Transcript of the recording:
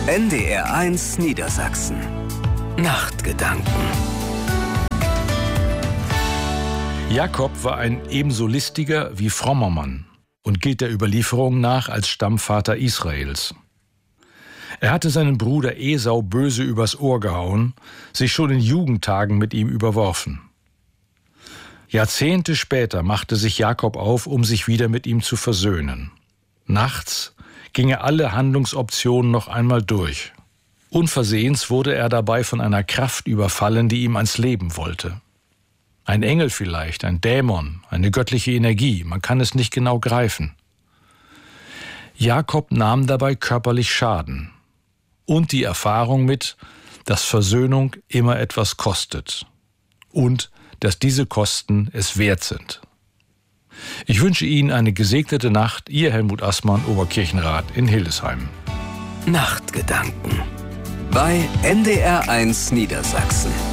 NDR1 Niedersachsen. Nachtgedanken. Jakob war ein ebenso listiger wie frommer Mann und gilt der Überlieferung nach als Stammvater Israels. Er hatte seinen Bruder Esau böse übers Ohr gehauen, sich schon in Jugendtagen mit ihm überworfen. Jahrzehnte später machte sich Jakob auf, um sich wieder mit ihm zu versöhnen. Nachts ging er alle Handlungsoptionen noch einmal durch. Unversehens wurde er dabei von einer Kraft überfallen, die ihm ans Leben wollte. Ein Engel vielleicht, ein Dämon, eine göttliche Energie, man kann es nicht genau greifen. Jakob nahm dabei körperlich Schaden und die Erfahrung mit, dass Versöhnung immer etwas kostet und dass diese Kosten es wert sind. Ich wünsche Ihnen eine gesegnete Nacht, Ihr Helmut Assmann, Oberkirchenrat in Hildesheim. Nachtgedanken bei NDR1 Niedersachsen.